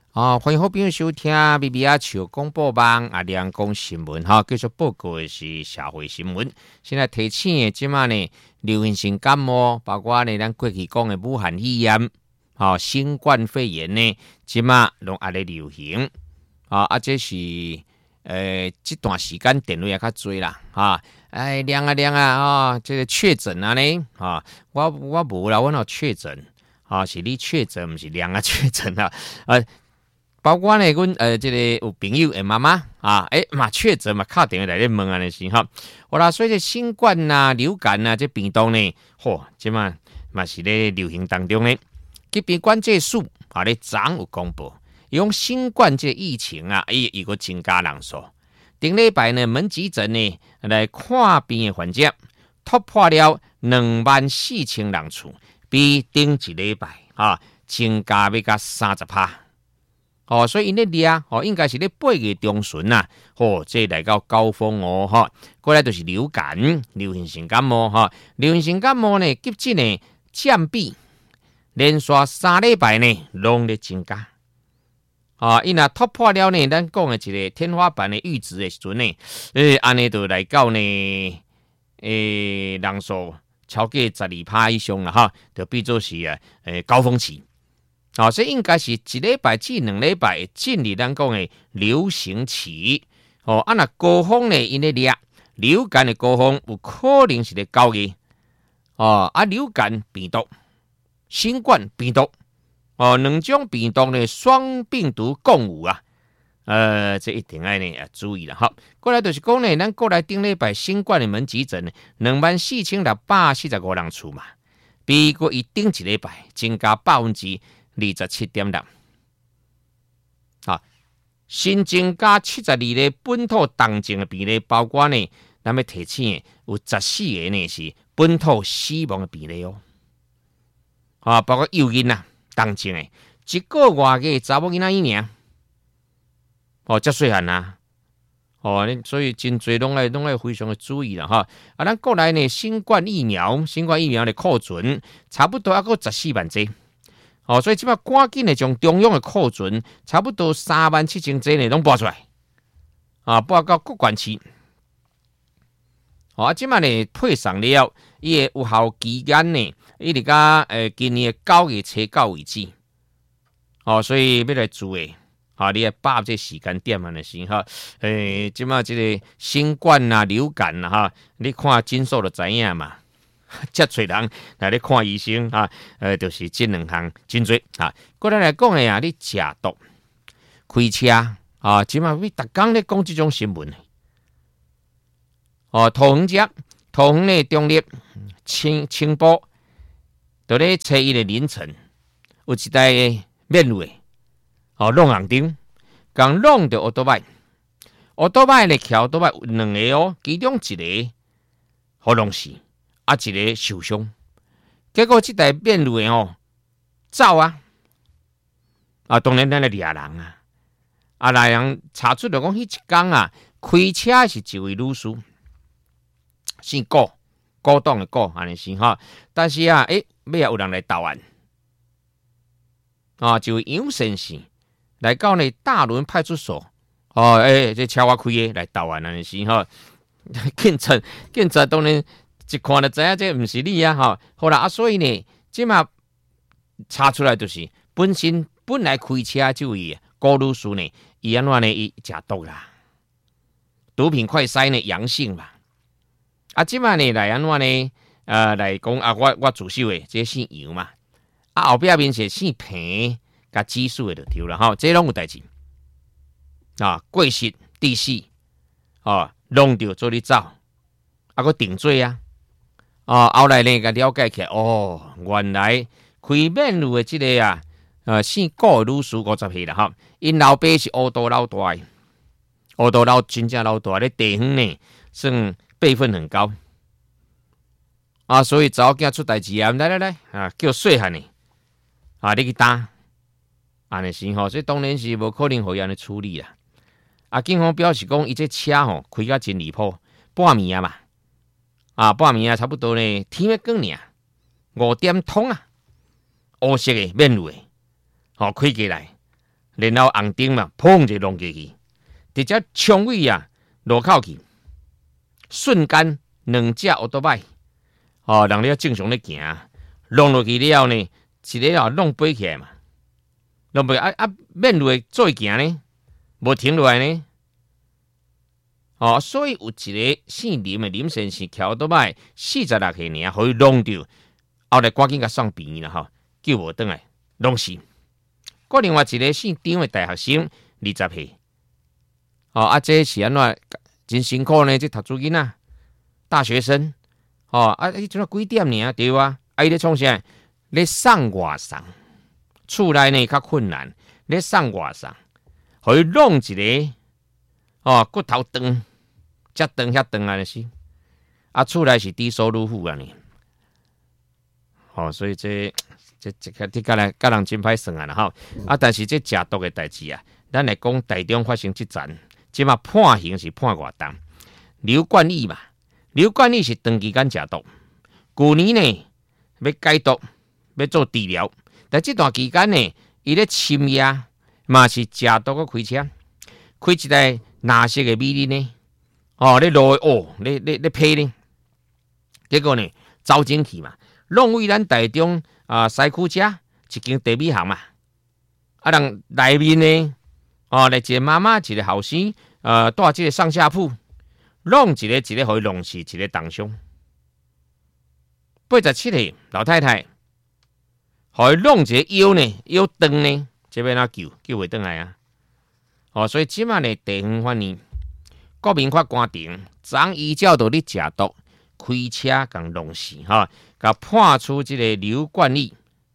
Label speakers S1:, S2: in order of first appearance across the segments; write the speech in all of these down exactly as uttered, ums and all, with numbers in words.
S1: 啊、哦，欢迎好朋友收听 B B 啊球广播网啊，亮讲新闻哈，继续报告的是社会新闻。现在提醒的即马呢，流行性感冒，包括呢咱过去讲的武汉肺炎，啊、哦，新冠肺炎呢，即马拢阿咧流行啊，啊，这是呃这段时间电话也较多啦，啊，哎亮啊亮啊啊，这个确诊啊呢，啊，我我无啦，我哪确诊啊？是你确诊，不是亮啊确诊啊，啊。包括呢，阮呃，这个有朋友诶妈妈啊，诶嘛确诊嘛，敲电话来咧问安尼是哈，好啦，所以这新冠呐、啊、流感呐、啊，这病毒呢，嚯，即嘛嘛是咧流行当中呢。疾病管制署啊咧昨有公布，用新冠这疫情啊，伊伊个增加人数。顶礼拜呢，门急诊呢来看病的患者突破了两万四千人次，比顶一礼拜啊增加要加三十趴。哦，所以因咧掠哦，应该是咧八月中旬呐，哦，这来到高峰哦，哈、哦，过来就是流感、流行性感冒哈、哦，流行性感冒呢，急诊呢占比连续三礼拜呢，拢咧增加。啊，伊若突破了呢，咱讲的一个天花板的阈值的时阵呢，诶，安尼就来到呢，诶，人数超过十二趴以上了哈，就变做是啊，诶，高峰期。哦，所以应该是一礼拜至两礼拜进入咱讲的流行期。哦，啊那高峰呢，因咧掠流感的高峰有可能是咧九月。哦，啊流感病毒、新冠病毒，哦两种病毒呢双病毒共有啊。呃，这一定要呢要注意了哈。过来就是讲呢，咱过来顶礼拜新冠的门急诊呢，两万四千六百四十五人次嘛，比过伊顶一礼拜增加百分之二十七点六，啊，新增加七十二个本土重症的比例，包括呢，咱们提醒的有十四个呢是本土死亡的比例哦，啊，包括幼囡啊重症的，一个外个查某囡仔一尔，哦，遮细汉啊，哦，所以真侪拢来拢来非常的注意啦哈，啊，咱国内呢新冠疫苗，新冠疫苗的库存差不多还有十四万剂。哦，所以即摆赶紧的将中央的库存差不多三万七千剂呢，拢拨出来，啊，拨到各县市。哦，啊，即摆呢配送了，伊的有效期间呢，一直到呃今年的九月初九为止。哦，所以要来注意，啊，你要把握这时间点安尼先哈。诶，即摆即个新冠啊、流感啊哈，你看诊所就知影嘛。接触人来咧看医生啊，呃，就是这两项真多啊。过来来讲的啊，你食毒、开车啊，即马你逐工咧讲这种新闻。哦，桃园遮，桃园咧中立、青青埔，在咧初一的凌晨，有一台面路的，哦，弄红灯，刚弄到奥多拜，奥多拜咧桥奥多拜有两个哦，其中一个好弄死。啊，一个受伤，结果这台面路的哦走啊，啊，当然咱来抓人啊，啊，来人查出来讲，迄一天啊，开车是一位女士，姓顾，古董的顾，安尼是哈，但是啊，诶，尾啊有人来投案，啊，一位杨先生来到呢大轮派出所，哦，诶，这车我开的来投案，安尼是哈，警察，警察当然。一看就知影这毋是你啊！哈，好啦啊，所以呢，即马查出来就是本身本来开车这位高女士呢，伊安怎呢？伊食毒啦，毒品快筛呢阳性嘛。啊，即马呢来安怎呢？呃，来讲啊，我我自首的，这姓杨嘛。啊，后壁面是姓平，甲指数的就对了哈，这拢有代志。啊，过失致死，哦，弄掉做你走，啊，个定罪啊。哦，后来呢，个了解起来，哦，原来开面路的这个啊，呃，姓顾的女士五十岁了哈，因老爸是乌道老大的，乌道老真正老大，咧地方呢算辈分很高，啊，所以早囝出代志啊，来来来啊，叫细汉的啊，你去打，安尼是吼，所以当然是无可能互伊安尼处理啦。啊，警方表示讲，伊这车吼开甲真离谱，半暝啊嘛。啊，半暝啊，差不多呢，天要光尔，五点通啊，乌色的面路的，哦，开过来， 然后红灯嘛，砰就弄进去，直接冲位啊路口去，瞬间两只奥多拜，哦，人咧正常咧行，弄落去了呢，一个啊弄飞起来嘛，弄飞啊啊免落做行呢，无停落来呢。哦，所以有一个姓林的林先生，桥倒摆四十六岁尔，互伊弄着，后来赶紧甲送病院啦，吼，救无倒来，弄死。个另外一个姓张的大学生，二十岁，哦啊，这是安怎真辛苦呢？这读书囡仔，大学生，哦啊，伊怎啊几点尔对啊？啊，伊咧创啥？咧送外送，厝内呢较困难，咧送外送，互伊弄一个，哦骨头长。遮长遐长啊，是啊，厝内是低收入户啊呢，哦，所以这这这个这个来甲人真歹算啊啦吼啊，但是这食毒的代志啊，咱来讲台中发生即战，即嘛判刑是判偌重？刘冠义嘛，刘冠义是长期间食毒，旧年呢要解毒，要做治疗，但这段期间呢，伊咧深夜嘛是食毒个开车，开一台蓝色的米林呢。哦，咧落哦，咧咧咧批呢，结果呢，走进去嘛，弄为咱台中啊西区遮一间茶米行嘛，啊人内面呢，哦，来一个妈妈，一个后生，呃，带这个上下铺，弄一个一个互伊弄死，一个重伤。八十七岁老太太，互伊弄一个腰呢，腰断呢，这边哪救救袂倒来啊？哦，所以即马呢，地方法院。国民法官庭，昨依照道你食毒开车共弄死，哈，甲判处这个刘冠义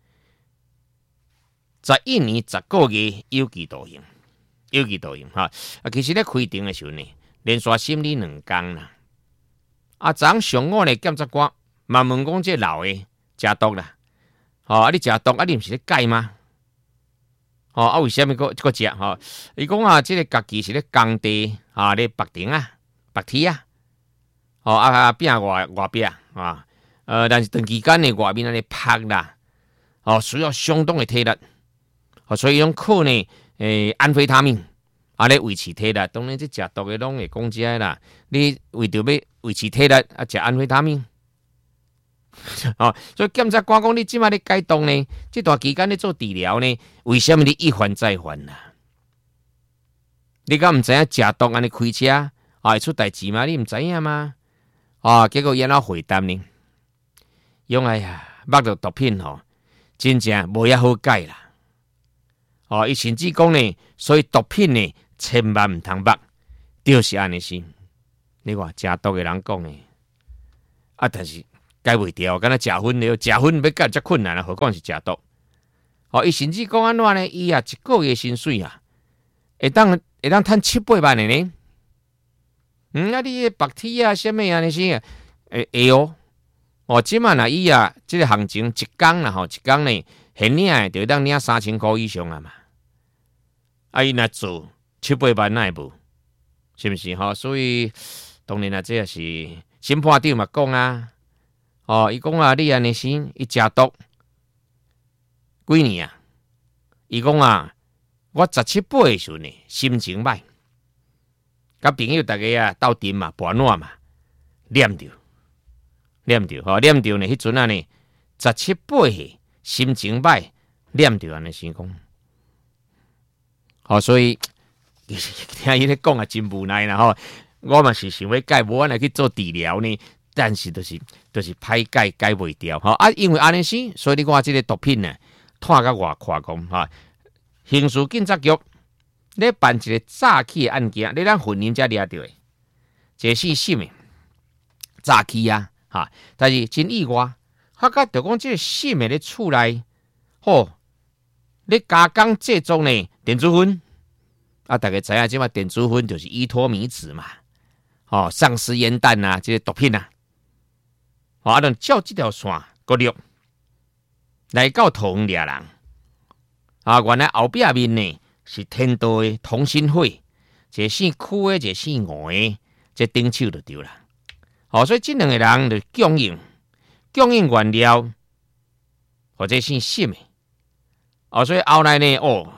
S1: 十一年十个月有期徒刑，有期徒刑哈。啊，其实咧开庭的时候呢，连续审理两天啦。啊，昨上午呢，检察官嘛问讲这老的食毒啦，哦，啊你食毒啊，你毋是咧改吗？哦，啊，为什么个个食？吼，伊讲啊，即个家己是咧工地啊，咧白田啊、白铁啊，哦啊，边外外边啊，呃，但是长期间呢，外面安尼拍啦，哦，需要相当的体力，哦，所以用靠呢，诶，安非他命啊，咧维持体力。当然，即食毒的拢会讲遮啦，你为着要维持体力啊，食安非他命。哦，所以检察官讲你即马咧解冻呢，这段期间咧做治疗呢，为什么你一犯再犯呐、啊？你敢唔知影食毒安尼开车啊会出代志吗？你唔知影吗？啊，结果然后回答呢，用哎呀，捌到毒品吼，真正无遐好解啦。哦，伊甚至讲呢，所以毒品呢，千万唔通捌，就是安尼先。你话食毒的人讲呢，啊，但是。解袂掉，敢若食薰了，食薰要解遮困难啊，何况是食毒？哦，伊甚至讲安怎呢？伊啊一个月薪水啊，会当会当趁七八万的呢。嗯，啊，你白铁啊，什么啊那些，会会哦。哦，即满啊，伊啊，即个行情一工啦吼，一工呢，现领的就当领三千块以上啊嘛。啊，伊若做七八万那无，是毋是吼？所以当然啊，这也是审判长嘛讲啊。哦，伊讲啊，你安尼先，伊食毒几年啊？伊讲啊，我十七八的时候呢，心情歹，甲朋友大家啊斗阵嘛，盘烂嘛，念着，念着，吼、哦，念着呢，迄阵啊呢，十七八岁，心情歹，念着安尼先讲。哦，所以听伊咧讲啊，真无奈啦吼。我嘛是想要改，无安来去做治疗呢。但是就是就是歹解解袂掉吼啊，因为安尼先，所以你看即个毒品呢，拖到外夸讲哈。刑事警察局咧办一个诈欺案件，你咱婚姻才掠到的，这是什么？诈欺啊哈！但是真意外，发觉就讲即个什么咧厝内，吼，咧加工制作呢电子烟啊，大家知影即嘛电子烟就是依托米酯嘛，哦，丧尸烟弹啊，即、这个毒品啊。啊，咱照这条线过录来到同俩人啊，原来后壁面呢是天道的同心会，一个姓邱的，一个姓吴的，这顶手就对啦。哦，所以这两个人就供应，供应原料或者姓姓的。哦，所以后来呢，哦，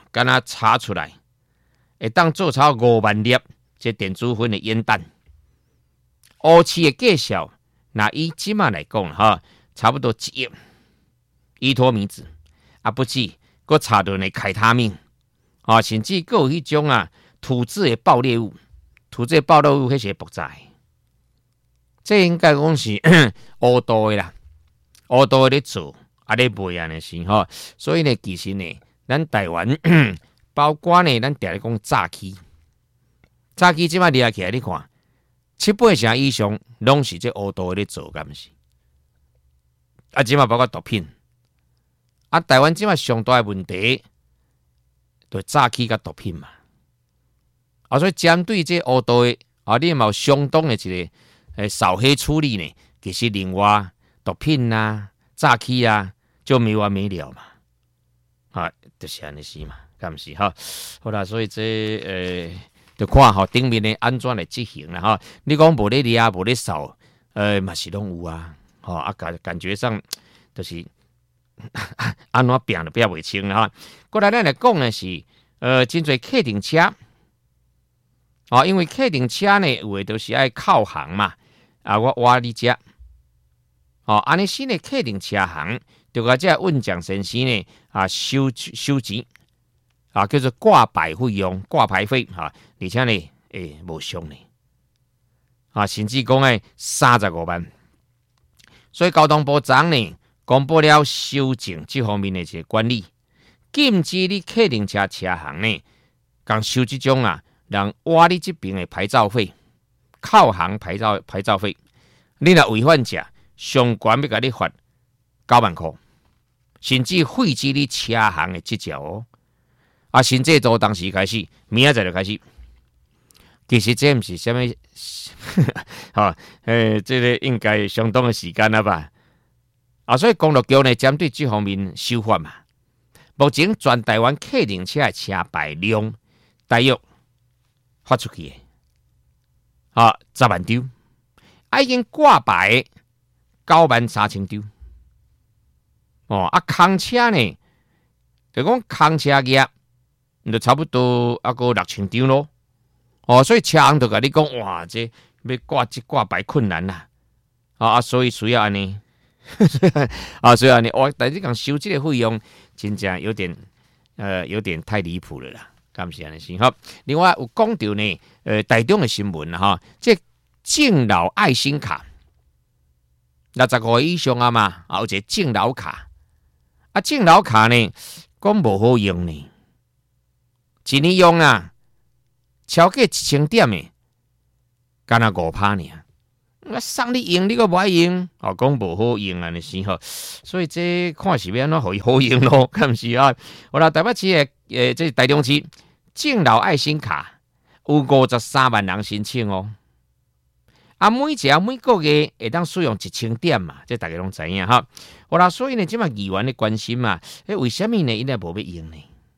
S1: 敢若查出来，会当做超五万粒这电子烟的烟弹。乌市的介绍，那以即马来讲哈，差不多一亿依托米子，啊不止，佮查到的凯他命，啊甚至佮有迄种啊土制的爆裂物，土制的爆裂物迄些爆炸，这应该讲是乌道的啦，乌道的咧做。啊，咧卖安尼是吼，所以呢，其实呢，咱台湾包括呢，咱定咧讲早期，早期即摆掠起来，你看七八成以上拢是这乌道咧做，敢毋是？啊，即摆包括毒品，啊，台湾即摆上大的问题，就早期甲毒品嘛。啊，所以针对这乌道的，啊，你嘛有相当的一个诶扫黑处理呢，其实另外毒品啊、早期啊。就没完没了嘛，啊，就是安尼是嘛，敢毋是哈？好啦，所以这呃，就看吼顶面的安怎来执行啦哈。你讲无咧抓，无咧扫，呃，嘛是拢有啊，吼啊感感觉上就是安怎变都变袂清啦哈。过来咱来讲的是，呃，真侪客停车，哦，因为客停车呢，有诶都是爱靠行嘛，啊，我挖你遮，哦，安尼新的客停车行。就甲这运奖先生呢啊收收钱啊，叫做挂牌费用、挂牌费哈，而且呢诶无伤呢啊，甚至讲诶三十五万。所以交通部长呢公布了修正这方面的一个管理，禁止你客停车车行呢，讲收这种啊，人挖你这边的牌照费、靠行牌照牌照费，你若违反者，上悬要甲你罚九万块。甚至废止你车行的执照哦，啊，甚至从当时开始，明仔载就开始。其实这毋是什么，哈，诶，这个应该相当的时间了吧？啊，所以公路局呢，针对这方面修法嘛，目前全台湾客停车的车牌量大约发出去的，啊，十万张，啊，已经挂牌九万三千张。哦，啊，空车呢？就讲空车业，就差不多啊个六千张咯。哦，所以车行就甲你讲，哇，这要挂这挂牌困难啦。啊啊，所以需要安尼，啊，所以安尼，哇，但是讲收这个费用，真正有点，呃，有点太离谱了啦。敢是安尼先好。另外有讲到呢，呃，台中的新闻哈，这敬老爱心卡，六十五以上啊嘛，啊，有一个敬老卡。啊，敬老卡呢，讲无好用呢，一年用啊，超过一千点的，干那五趴呢。我送你用，你个不爱用，哦，讲无好用啊，你是吼，所以这看是要安怎互伊好用咯，敢毋是啊？好啦，台北市诶，诶，这台中市敬老爱心卡有五十三万人申请哦。啊，每一个每个月会当使用一千点嘛，这大家拢知影哈。好啦，所以呢，即嘛议员的关心嘛，诶，为什么呢？因为无要用呢？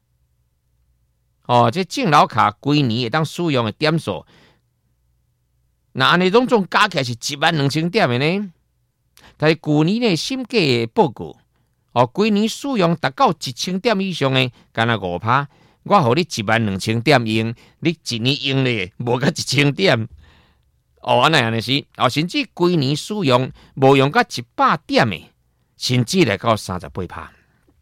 S1: 哦，这敬老卡规年会当使用的点数，那安尼拢总加起来是一万两千点的呢。但是去年呢，审计的报告，哦，规年使用达到一千点以上的，干那五趴，我互你一万两千点用，你一年用咧无甲一千点。哦，安尼安尼是，哦，甚至规年使用无用到一百点的，甚至来到三十八趴。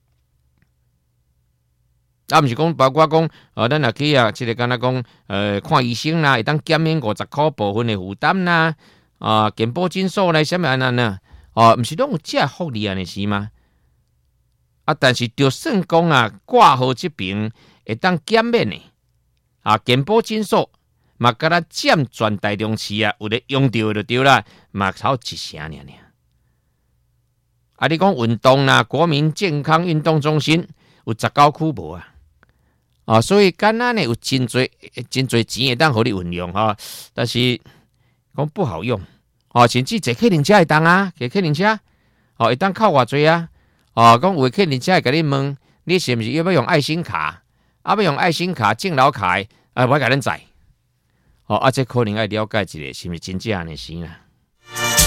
S1: 啊，毋是讲包括讲，呃，咱若去啊，即个敢若讲，呃，看医生啦，会当减免五十块部分的负担啦，啊，健保诊所啦，什么安那呢？哦，毋是拢有这福利安尼是吗？啊，但是就算讲啊，挂号这边会当减免的，啊，健保诊所。嘛，甲咱占全台中市啊，有咧用到就对啦，嘛超一成尔尔。啊，你讲运动啦，国民健康运动中心有十九区无啊？啊，所以敢若呢有真侪真侪钱会当互你运用哈，但是讲不好用哦，甚至坐客停车会当啊，坐客停车哦会当靠偌济啊？哦，讲有客停车会甲你问，你是毋是要要用爱心卡？啊，要用爱心卡、敬老卡，啊，我甲恁载。哦，啊，这可能要了解一下，是毋是真正安尼是啦？